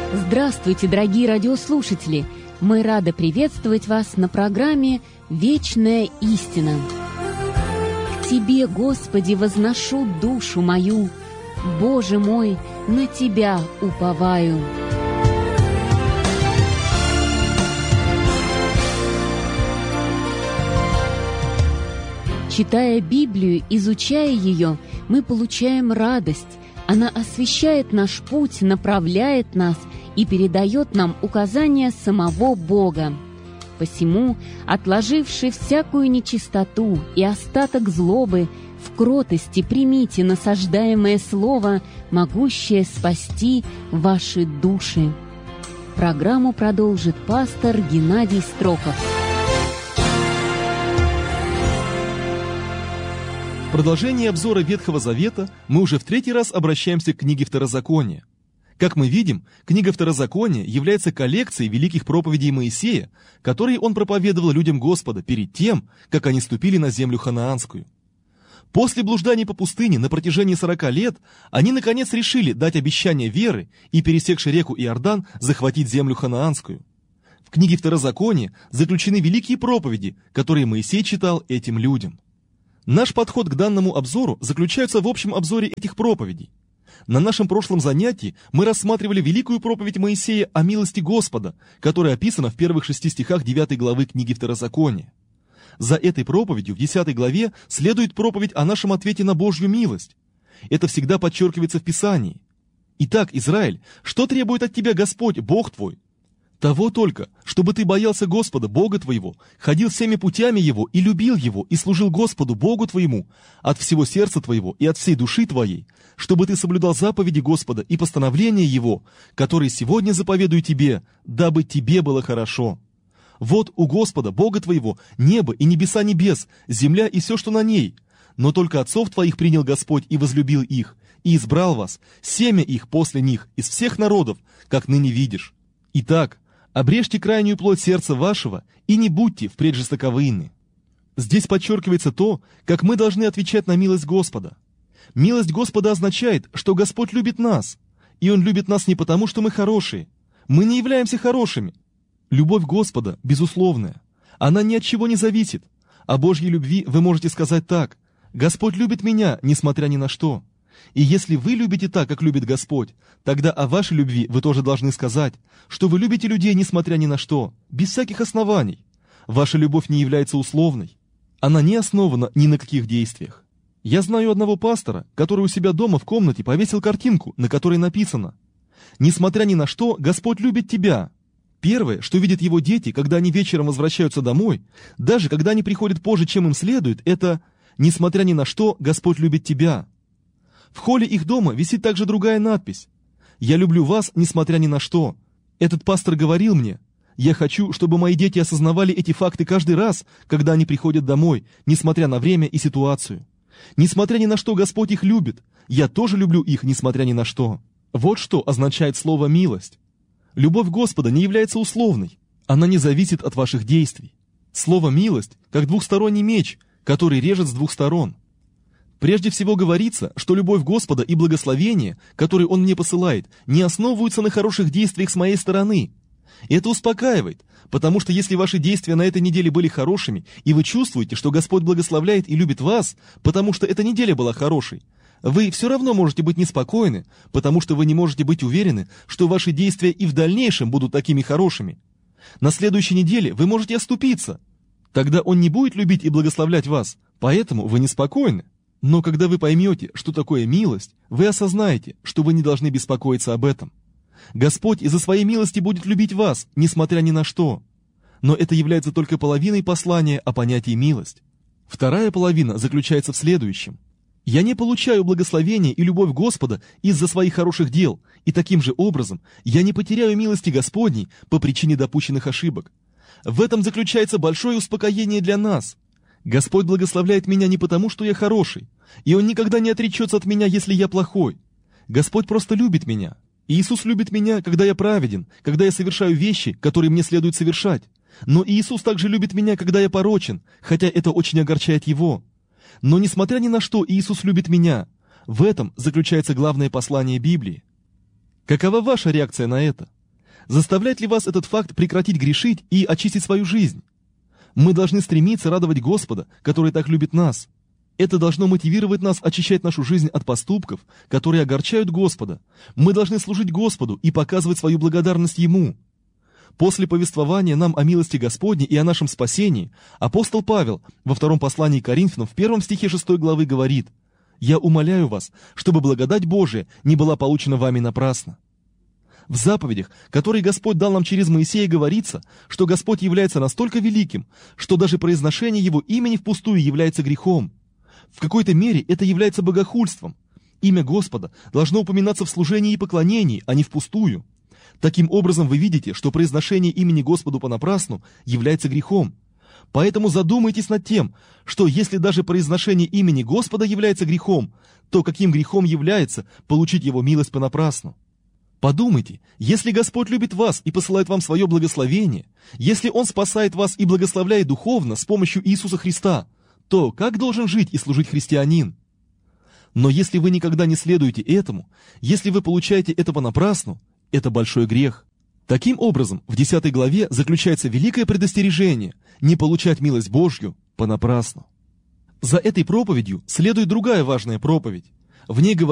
Здравствуйте, дорогие радиослушатели! Мы рады приветствовать вас на программе «Вечная истина». К Тебе, Господи, возношу душу мою, Боже мой, на Тебя уповаю. Читая Библию, изучая ее, мы получаем радость. Она освещает наш путь, направляет нас и передает нам указания самого Бога. Посему, отложивши всякую нечистоту и остаток злобы, в кротости примите насаждаемое слово, могущее спасти ваши души. Программу продолжит пастор Геннадий Строков. В продолжении обзора Ветхого Завета мы уже в третий раз обращаемся к книге Второзакония. Как мы видим, книга Второзакония является коллекцией великих проповедей Моисея, которые он проповедовал людям Господа перед тем, как они ступили на землю ханаанскую. После блужданий по пустыне на протяжении 40 лет они наконец решили дать обещание веры и, пересекши реку Иордан, захватить землю ханаанскую. В книге Второзакония заключены великие проповеди, которые Моисей читал этим людям. Наш подход к данному обзору заключается в общем обзоре этих проповедей. На нашем прошлом занятии мы рассматривали великую проповедь Моисея о милости Господа, которая описана в первых 6 стихах 9 главы книги Второзакония. За этой проповедью в 10 главе следует проповедь о нашем ответе на Божью милость. Это всегда подчеркивается в Писании. Итак, Израиль, что требует от тебя Господь, Бог твой? Того только, чтобы ты боялся Господа, Бога твоего, ходил всеми путями Его и любил Его, и служил Господу, Богу твоему, от всего сердца твоего и от всей души твоей, чтобы ты соблюдал заповеди Господа и постановления Его, которые сегодня заповедую тебе, дабы тебе было хорошо. Вот у Господа, Бога твоего, небо и небеса небес, земля и все, что на ней. Но только отцов твоих принял Господь и возлюбил их, и избрал вас, семя их после них, из всех народов, как ныне видишь. Итак, обрежьте крайнюю плоть сердца вашего и не будьте впредь жестоковыйны. Здесь подчеркивается то, как мы должны отвечать на милость Господа. Милость Господа означает, что Господь любит нас, и Он любит нас не потому, что мы хорошие. Мы не являемся хорошими. Любовь Господа безусловная. Она ни от чего не зависит. О Божьей любви вы можете сказать так: «Господь любит меня, несмотря ни на что». И если вы любите так, как любит Господь, тогда о вашей любви вы тоже должны сказать, что вы любите людей, несмотря ни на что, без всяких оснований. Ваша любовь не является условной. Она не основана ни на каких действиях. Я знаю одного пастора, который у себя дома в комнате повесил картинку, на которой написано: «Несмотря ни на что, Господь любит тебя». Первое, что видят его дети, когда они вечером возвращаются домой, даже когда они приходят позже, чем им следует, это «Несмотря ни на что, Господь любит тебя». В холле их дома висит также другая надпись: «Я люблю вас, несмотря ни на что». Этот пастор говорил мне: «Я хочу, чтобы мои дети осознавали эти факты каждый раз, когда они приходят домой, несмотря на время и ситуацию. Несмотря ни на что, Господь их любит. Я тоже люблю их, несмотря ни на что». Вот что означает слово «милость». Любовь Господа не является условной. Она не зависит от ваших действий. Слово «милость» как двухсторонний меч, который режет с двух сторон. Прежде всего говорится, что любовь Господа и благословение, которые Он мне посылает, не основываются на хороших действиях с моей стороны. Это успокаивает, потому что если ваши действия на этой неделе были хорошими, и вы чувствуете, что Господь благословляет и любит вас, потому что эта неделя была хорошей, вы все равно можете быть неспокойны, потому что вы не можете быть уверены, что ваши действия и в дальнейшем будут такими хорошими. На следующей неделе вы можете оступиться. Тогда Он не будет любить и благословлять вас, поэтому вы неспокойны. Но когда вы поймете, что такое милость, вы осознаете, что вы не должны беспокоиться об этом. Господь из-за своей милости будет любить вас, несмотря ни на что. Но это является только половиной послания о понятии милость. Вторая половина заключается в следующем. Я не получаю благословения и любовь Господа из-за своих хороших дел, и таким же образом я не потеряю милости Господней по причине допущенных ошибок. В этом заключается большое успокоение для нас. Господь благословляет меня не потому, что я хороший, и Он никогда не отречется от меня, если я плохой. Господь просто любит меня. Иисус любит меня, когда я праведен, когда я совершаю вещи, которые мне следует совершать. Но Иисус также любит меня, когда я порочен, хотя это очень огорчает Его. Но несмотря ни на что, Иисус любит меня. В этом заключается главное послание Библии. Какова ваша реакция на это? Заставляет ли вас этот факт прекратить грешить и очистить свою жизнь? Мы должны стремиться радовать Господа, который так любит нас. Это должно мотивировать нас очищать нашу жизнь от поступков, которые огорчают Господа. Мы должны служить Господу и показывать свою благодарность Ему. После повествования нам о милости Господней и о нашем спасении, апостол Павел во втором послании к Коринфянам в 1 стихе 6 главы говорит: «Я умоляю вас, чтобы благодать Божия не была получена вами напрасно». В заповедях, которые Господь дал нам через Моисея, говорится, что Господь является настолько великим, что даже произношение Его имени впустую является грехом. В какой-то мере это является богохульством. Имя Господа должно упоминаться в служении и поклонении, а не впустую. Таким образом, вы видите, что произношение имени Господу понапрасну является грехом. Поэтому задумайтесь над тем, что если даже произношение имени Господа является грехом, то каким грехом является получить Его милость понапрасну? Подумайте, если Господь любит вас и посылает вам свое благословение, если Он спасает вас и благословляет духовно с помощью Иисуса Христа, то как должен жить и служить христианин? Но если вы никогда не следуете этому, если вы получаете это понапрасну, это большой грех. Таким образом, в 10 главе заключается великое предостережение не получать милость Божью понапрасну. За этой проповедью следует другая важная проповедь. В ней говорится